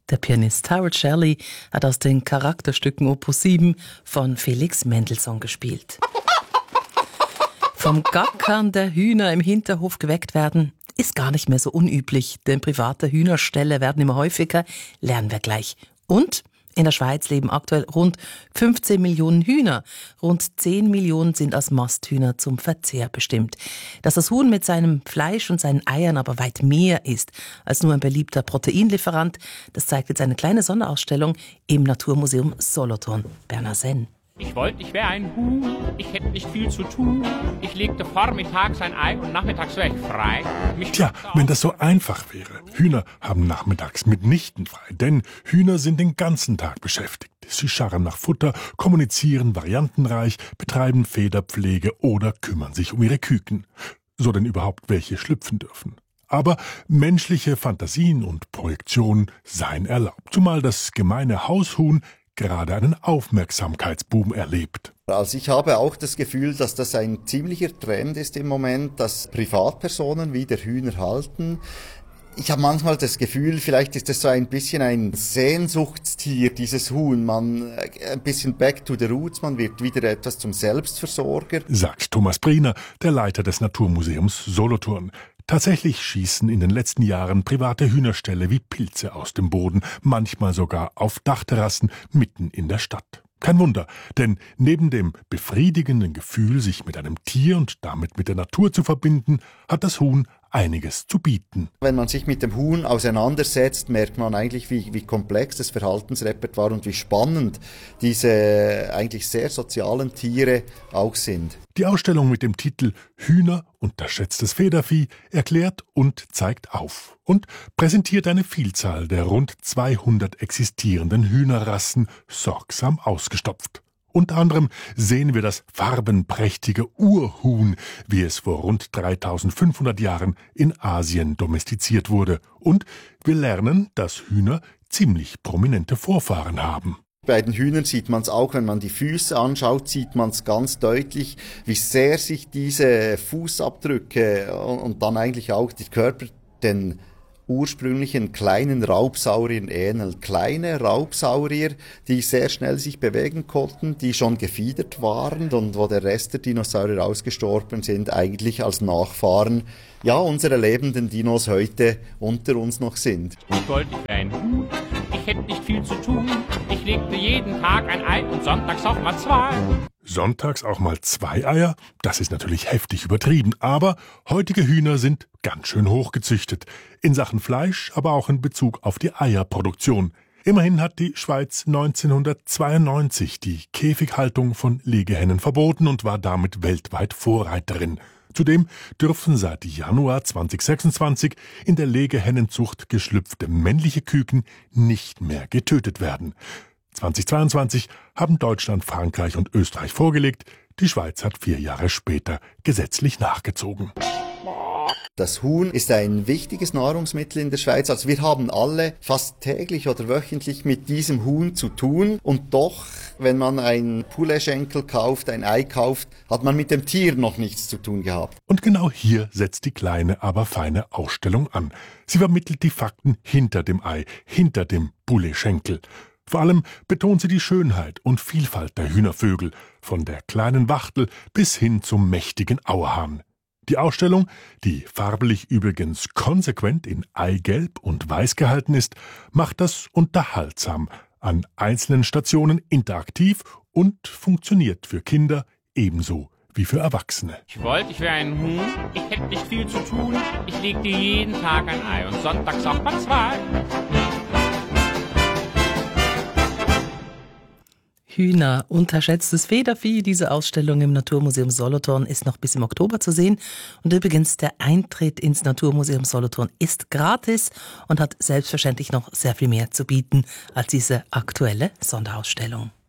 Der Pianist Harold Shirley hat aus den Charakterstücken Opus 7 von Felix Mendelssohn gespielt. Vom Gackern der Hühner im Hinterhof geweckt werden, ist gar nicht mehr so unüblich, denn private Hühnerställe werden immer häufiger, lernen wir gleich. Und in der Schweiz leben aktuell rund 15 Millionen Hühner. Rund 10 Millionen sind als Masthühner zum Verzehr bestimmt. Dass das Huhn mit seinem Fleisch und seinen Eiern aber weit mehr ist als nur ein beliebter Proteinlieferant, das zeigt jetzt eine kleine Sonderausstellung im Naturmuseum Solothurn. Berner Senn. Ich wollte, ich wäre ein Huhn, ich hätte nicht viel zu tun. Ich legte vormittags ein Ei und nachmittags wäre ich frei. Tja, wenn das so einfach wäre. Hühner haben nachmittags mitnichten frei, denn Hühner sind den ganzen Tag beschäftigt. Sie scharren nach Futter, kommunizieren variantenreich, betreiben Federpflege oder kümmern sich um ihre Küken. So denn überhaupt welche schlüpfen dürfen. Aber menschliche Fantasien und Projektionen seien erlaubt, zumal das gemeine Haushuhn gerade einen Aufmerksamkeitsboom erlebt. Also ich habe auch das Gefühl, dass das ein ziemlicher Trend ist im Moment, dass Privatpersonen wieder Hühner halten. Ich habe manchmal das Gefühl, vielleicht ist das so ein bisschen ein Sehnsuchtstier, dieses Huhn. Ein bisschen back to the roots, man wird wieder etwas zum Selbstversorger. Sagt Thomas Briener, der Leiter des Naturmuseums Solothurn. Tatsächlich schießen in den letzten Jahren private Hühnerställe wie Pilze aus dem Boden, manchmal sogar auf Dachterrassen mitten in der Stadt. Kein Wunder, denn neben dem befriedigenden Gefühl, sich mit einem Tier und damit mit der Natur zu verbinden, hat das Huhn einiges zu bieten. Wenn man sich mit dem Huhn auseinandersetzt, merkt man eigentlich, wie komplex das Verhaltensrepertoire und wie spannend diese eigentlich sehr sozialen Tiere auch sind. Die Ausstellung mit dem Titel Hühner, unterschätztes Federvieh erklärt und zeigt auf und präsentiert eine Vielzahl der rund 200 existierenden Hühnerrassen sorgsam ausgestopft. Unter anderem sehen wir das farbenprächtige Urhuhn, wie es vor rund 3500 Jahren in Asien domestiziert wurde. Und wir lernen, dass Hühner ziemlich prominente Vorfahren haben. Bei den Hühnern sieht man es auch, wenn man die Füße anschaut, sieht man es ganz deutlich, wie sehr sich diese Fußabdrücke und dann eigentlich auch die Körper den ursprünglichen kleinen Raubsauriern ähneln. Kleine Raubsaurier, die sehr schnell sich bewegen konnten, die schon gefiedert waren und wo der Rest der Dinosaurier ausgestorben sind, eigentlich als Nachfahren unserer lebenden Dinos heute unter uns noch sind. Ich wollte, ich wäre ein Huhn, ich hätte nicht viel zu tun. Ich legte jeden Tag ein Ei und sonntags auch mal 2. Sonntags auch mal 2 Eier? Das ist natürlich heftig übertrieben, aber heutige Hühner sind ganz schön hochgezüchtet. In Sachen Fleisch, aber auch in Bezug auf die Eierproduktion. Immerhin hat die Schweiz 1992 die Käfighaltung von Legehennen verboten und war damit weltweit Vorreiterin. Zudem dürfen seit Januar 2026 in der Legehennenzucht geschlüpfte männliche Küken nicht mehr getötet werden. 2022 haben Deutschland, Frankreich und Österreich vorgelegt. Die Schweiz hat 4 Jahre später gesetzlich nachgezogen. Das Huhn ist ein wichtiges Nahrungsmittel in der Schweiz. Also wir haben alle fast täglich oder wöchentlich mit diesem Huhn zu tun. Und doch, wenn man ein Pouletschenkel kauft, ein Ei kauft, hat man mit dem Tier noch nichts zu tun gehabt. Und genau hier setzt die kleine, aber feine Ausstellung an. Sie vermittelt die Fakten hinter dem Ei, hinter dem Pouletschenkel. Vor allem betont sie die Schönheit und Vielfalt der Hühnervögel, von der kleinen Wachtel bis hin zum mächtigen Auerhahn. Die Ausstellung, die farblich übrigens konsequent in Eigelb und Weiß gehalten ist, macht das unterhaltsam, an einzelnen Stationen interaktiv und funktioniert für Kinder ebenso wie für Erwachsene. Ich wollte, ich wäre ein Huhn, ich hätte nicht viel zu tun. Ich legte jeden Tag ein Ei und sonntags auch mal 2. Hühner, unterschätztes Federvieh. Diese Ausstellung im Naturmuseum Solothurn ist noch bis im Oktober zu sehen. Und übrigens, der Eintritt ins Naturmuseum Solothurn ist gratis und hat selbstverständlich noch sehr viel mehr zu bieten als diese aktuelle Sonderausstellung.